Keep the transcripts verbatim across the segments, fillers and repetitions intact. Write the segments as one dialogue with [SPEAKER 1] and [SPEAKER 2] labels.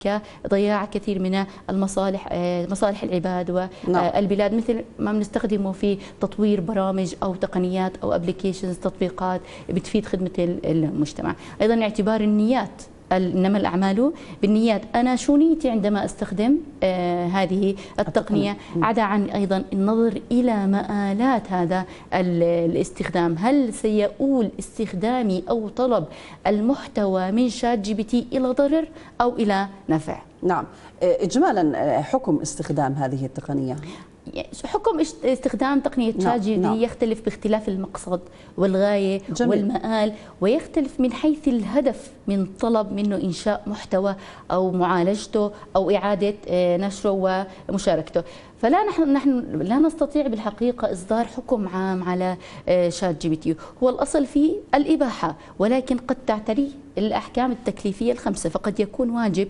[SPEAKER 1] ضياع كثير من المصالح مصالح العباد والبلاد، مثل ما بنستخدمه في تطوير برامج او تقنيات او ابلكيشنز، تطبيقات بتفيد خدمه المجتمع. ايضا اعتبار النيات، انما الاعمال بالنيات، انا شو نيتي عندما استخدم آه هذه التقنيه، عدا عن ايضا النظر الى مآلات هذا الاستخدام. هل سيؤول استخدامي او طلب المحتوى من شات جي بي تي الى ضرر او الى نفع؟
[SPEAKER 2] نعم. اجمالا حكم استخدام هذه التقنيه،
[SPEAKER 1] حكم استخدام تقنية شات جي بي تي يختلف باختلاف المقصد والغاية جميل. والمآل، ويختلف من حيث الهدف من طلب منه إنشاء محتوى أو معالجته أو إعادة نشره ومشاركته. فلا نحن نحن لا نستطيع بالحقيقة إصدار حكم عام على شات جي بي تي. هو الأصل فيه الإباحة، ولكن قد تعتريه الأحكام التكليفية الخمسة، فقد يكون واجب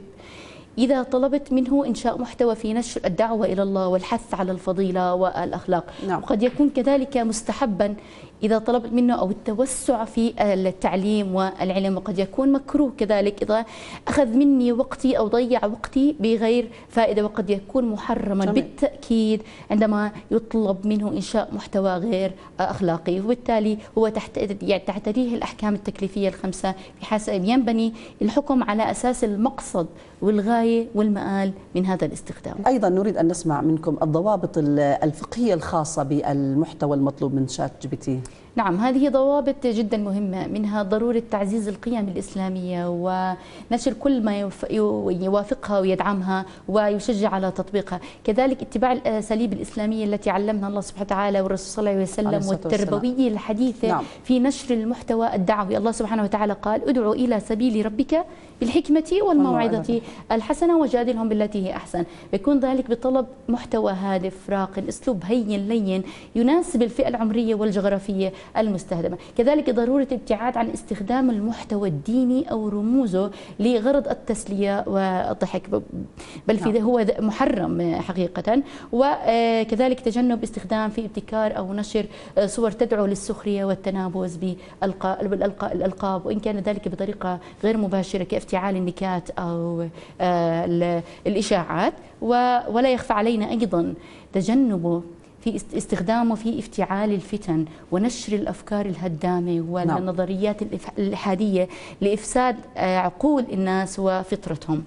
[SPEAKER 1] إذا طلبت منه إنشاء محتوى في نشر الدعوة إلى الله والحث على الفضيلة والأخلاق. نعم. وقد يكون كذلك مستحبا إذا طلبت منه، أو التوسع في التعليم والعلم. وقد يكون مكروه كذلك إذا أخذ مني وقتي أو ضيع وقتي بغير فائدة. وقد يكون محرما جميل. بالتأكيد عندما يطلب منه إنشاء محتوى غير أخلاقي، وبالتالي هو تحت يعني تعتريه الأحكام التكليفية الخمسة، بحسب ينبني الحكم على أساس المقصد والغاية والمآل من هذا الاستخدام.
[SPEAKER 2] أيضا نريد أن نسمع منكم الضوابط الفقهية الخاصة بالمحتوى المطلوب من شات جي بي تي.
[SPEAKER 1] نعم، هذه ضوابط جدا مهمة، منها ضرورة تعزيز القيم الإسلامية ونشر كل ما يوافقها ويدعمها ويشجع على تطبيقها، كذلك اتباع الأساليب الإسلامية التي علمها الله سبحانه وتعالى والرسول صلى الله عليه وسلم، والتربوية الحديثة نعم. في نشر المحتوى الدعوي. الله سبحانه وتعالى قال: ادعو إلى سبيل ربك بالحكمة والموعظة الحسنة وجادلهم بالتي هي أحسن. بيكون ذلك بطلب محتوى هادف راقي، أسلوب هين لين يناسب الفئة العمرية والجغرافية المستهدمة. كذلك ضرورة الابتعاد عن استخدام المحتوى الديني أو رموزه لغرض التسلية والضحك، بل في هو محرم حقيقة. وكذلك تجنب استخدام في ابتكار أو نشر صور تدعو للسخرية والتنابز بالألقاب، وإن كان ذلك بطريقة غير مباشرة كافتعال النكات أو الإشاعات. ولا يخفى علينا أيضا تجنبه في استخدامه في افتعال الفتن ونشر الأفكار الهدامة والنظريات الإلحادية لإفساد عقول الناس وفطرتهم.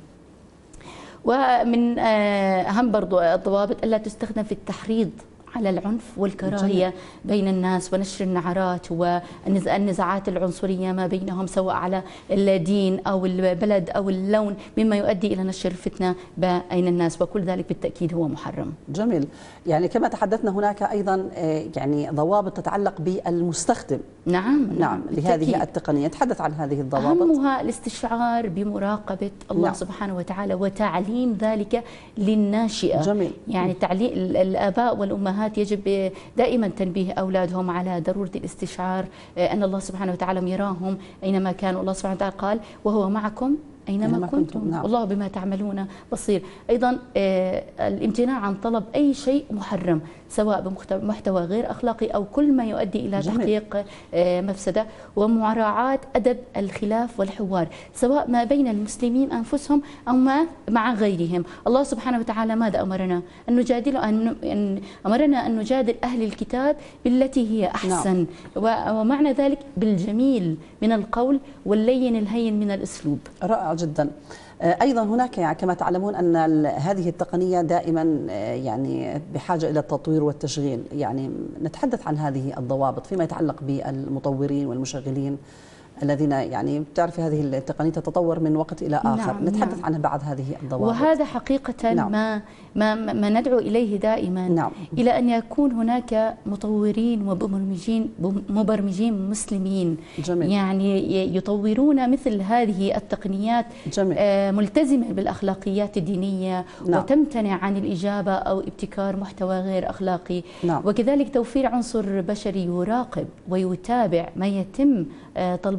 [SPEAKER 1] ومن أهم برضو الضوابط ألا تستخدم في التحريض على العنف والكراهية بين الناس ونشر النعرات والنزاعات العنصرية ما بينهم، سواء على الدين أو البلد أو اللون، مما يؤدي إلى نشر الفتنة بين الناس، وكل ذلك بالتأكيد هو محرم.
[SPEAKER 2] جميل. يعني كما تحدثنا هناك أيضا يعني ضوابط تتعلق بالمستخدم.
[SPEAKER 1] نعم
[SPEAKER 2] نعم لهذه التقنية، تحدث عن هذه الضوابط.
[SPEAKER 1] أهمها الاستشعار بمراقبة الله نعم. سبحانه وتعالى، وتعليم ذلك للناشئة.
[SPEAKER 2] جميل.
[SPEAKER 1] يعني تعليم الآباء والأمهات يجب دائما تنبيه أولادهم على ضرورة الاستشعار أن الله سبحانه وتعالى يراهم أينما كانوا. الله سبحانه وتعالى قال: وهو معكم أينما كنتم نعم. والله بما تعملون بصير. أيضا الامتناع عن طلب أي شيء محرم، سواء بمحتوى غير أخلاقي أو كل ما يؤدي إلى جميل. تحقيق مفسدة، ومراعاة أدب الخلاف والحوار، سواء ما بين المسلمين أنفسهم أو ما مع غيرهم. الله سبحانه وتعالى ماذا أمرنا؟ أن نجادل أن أمرنا أن نجادل أهل الكتاب بالتي هي أحسن نعم. ومعنى ذلك بالجميل من القول واللين الهين من الأسلوب.
[SPEAKER 2] رائع جدا. أيضا هناك كما تعلمون أن هذه التقنية دائما يعني بحاجة إلى التطوير والتشغيل، يعني نتحدث عن هذه الضوابط فيما يتعلق بالمطورين والمشغلين الذين يعني بتعرفي هذه التقنية تتطور من وقت إلى آخر. نعم نتحدث نعم. عن بعض هذه الضوابط،
[SPEAKER 1] وهذا حقيقة نعم. ما, ما ما ندعو إليه دائما نعم. إلى أن يكون هناك مطورين ومبرمجين مبرمجين مسلمين جميل. يعني يطورون مثل هذه التقنيات جميل. ملتزمة بالأخلاقيات الدينية نعم. وتمتنع عن الإجابة أو ابتكار محتوى غير أخلاقي نعم. وكذلك توفير عنصر بشري يراقب ويتابع ما يتم طلبه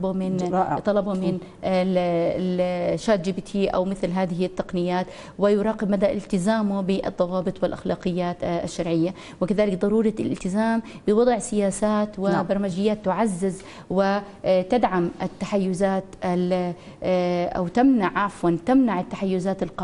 [SPEAKER 1] طلبوا من
[SPEAKER 2] رائع.
[SPEAKER 1] طلبوا من الشات جي بي تي او مثل هذه التقنيات، ويراقب مدى التزامه بالضوابط والاخلاقيات الشرعيه، وكذلك ضروره الالتزام بوضع سياسات وبرمجيات تعزز وتدعم التحيزات او تمنع عفوا تمنع التحيزات